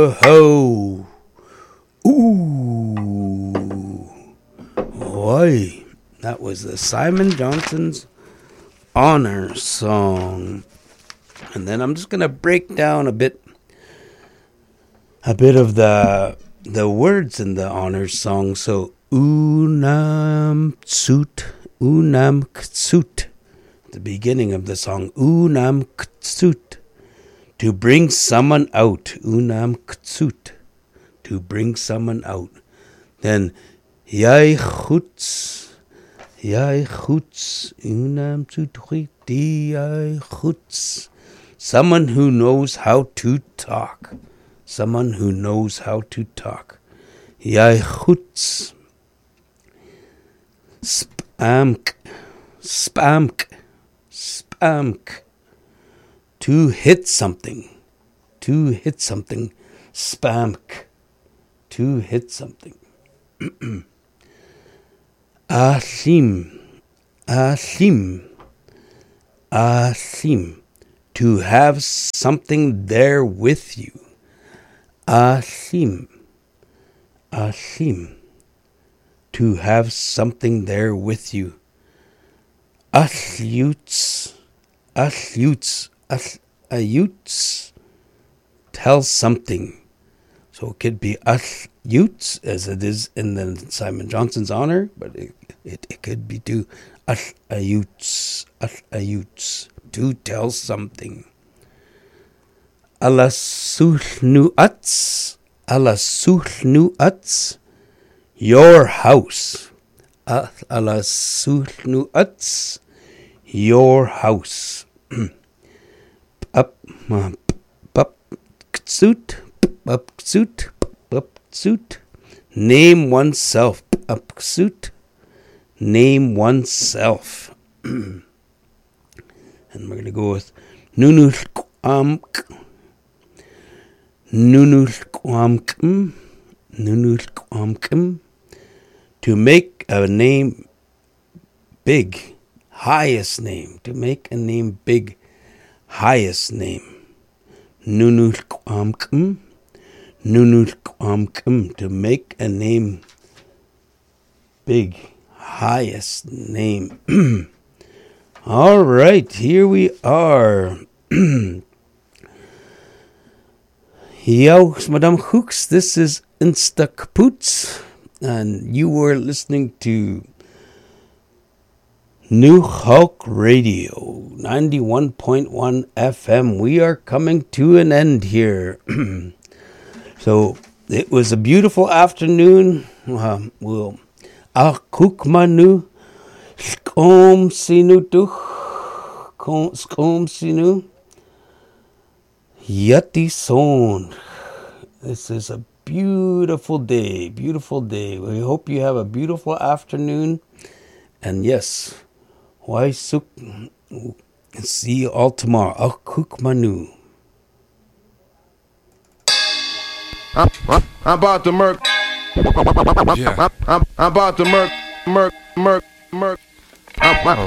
ho. Ooh. Oi. That was the Simon Johnson's Honor Song. And then I'm just going to break down a bit of the words in the Honor Song. So, Unam Ktsut. The beginning of the song, Unam Ktsut. To bring someone out. Unam Ktsut. To bring someone out. Then, Yai Chutz. Unam Ktsut. Yai Chutz. Someone who knows how to talk. Someone who knows how to talk. Yai Chutz. Spamk. To hit something. Spamk. To hit something. Ashim. To have something there with you. Ashim. To have something there with you. Ashyuts. Tell something. So it could be ashyuts, as it is in the Simon Johnson's Honor, but it could be to ashyuts, to tell something. Alasuhnuats, your house. Alasuhnuats, your house. Upsuit. Name oneself. Upsuit. Name oneself. And we're going to go with Nunulquamkim. To make a name big. Highest name. To make a name big. Highest name. Nunulquamkim. To make a name big. Highest name. All right, here we are. Yo, Madame Hooks, this is Insta Kapoots, and you were listening to New Hulk Radio, 91.1 FM. We are coming to an end here. So, it was a beautiful afternoon. We'll Akukmanu Skom Sinu Yati Son. This is a beautiful day. We hope you have a beautiful afternoon. And yes, why suk? See you all tomorrow. Akukmanu. I'm about to murk. Yeah. I'm about to murk.